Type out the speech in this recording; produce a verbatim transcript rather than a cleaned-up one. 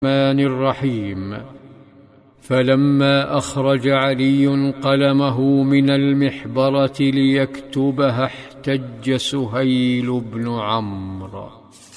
الرحمن الرحيم. فلما أخرج علي قلمه من المحبرة ليكتبها احتج سهيل بن عمرو.